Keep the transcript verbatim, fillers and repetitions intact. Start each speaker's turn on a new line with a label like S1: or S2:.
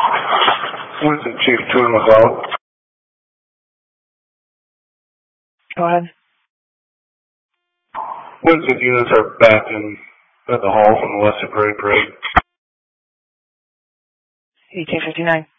S1: Winston Chief two in McLeod.
S2: Go ahead.
S1: Winston units are back in, in the hall from the Western Parade Parade.
S2: eighteen fifty-nine.